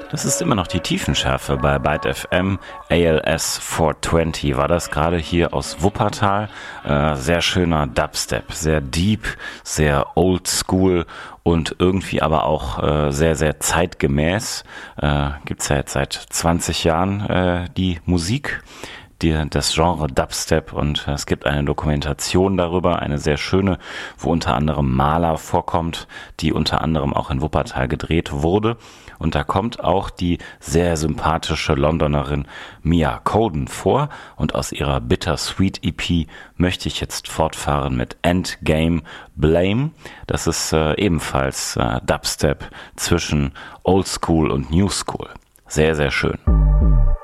Das ist immer noch die Tiefenschärfe bei Byte FM. ALS 420 war das gerade hier aus Wuppertal. Sehr schöner Dubstep, sehr deep, sehr old school und irgendwie aber auch sehr, sehr zeitgemäß. Gibt's ja jetzt seit 20 Jahren die Musik, das Genre Dubstep, und es gibt eine Dokumentation darüber, eine sehr schöne, wo unter anderem Maler vorkommt, die unter anderem auch in Wuppertal gedreht wurde. Und da kommt auch die sehr sympathische Londonerin Mia Coden vor. Und aus ihrer Bittersweet EP möchte ich jetzt fortfahren mit Endgame Blame. Das ist ebenfalls Dubstep zwischen Old School und New School. Sehr, sehr schön.